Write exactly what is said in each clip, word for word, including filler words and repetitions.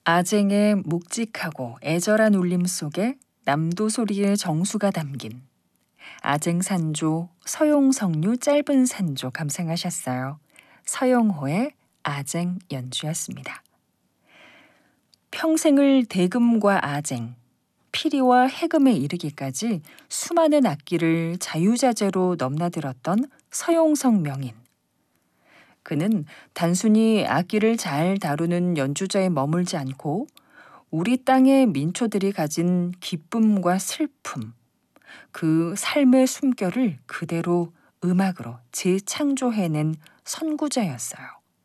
아쟁의 묵직하고 애절한 울림 속에 남도 소리의 정수가 담긴 아쟁산조 서용석류 짧은 산조 감상하셨어요. 서영호의 아쟁 연주였습니다. 평생을 대금과 아쟁, 피리와 해금에 이르기까지 수많은 악기를 자유자재로 넘나들었던 서용석 명인. 그는 단순히 악기를 잘 다루는 연주자에 머물지 않고 우리 땅의 민초들이 가진 기쁨과 슬픔, 그 삶의 숨결을 그대로 음악으로 재창조해낸 선구자였어요.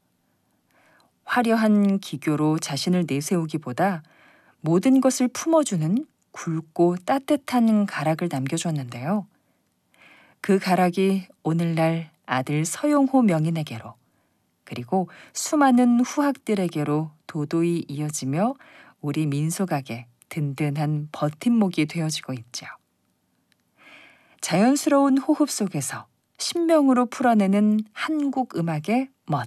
화려한 기교로 자신을 내세우기보다 모든 것을 품어주는 굵고 따뜻한 가락을 남겨줬는데요. 그 가락이 오늘날 아들 서용호 명인에게로 그리고 수많은 후학들에게로 도도히 이어지며 우리 민속악의 든든한 버팀목이 되어지고 있죠. 자연스러운 호흡 속에서 신명으로 풀어내는 한국 음악의 멋.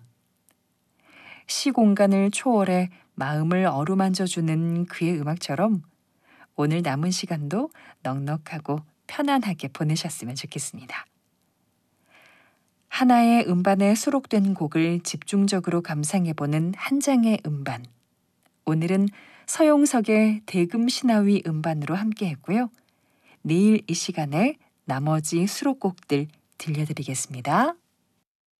시공간을 초월해 마음을 어루만져주는 그의 음악처럼 오늘 남은 시간도 넉넉하고 편안하게 보내셨으면 좋겠습니다. 하나의 음반에 수록된 곡을 집중적으로 감상해보는 한 장의 음반. 오늘은 서용석의 대금신화위 음반으로 함께했고요. 내일 이 시간에 나머지 수록곡들 들려드리겠습니다.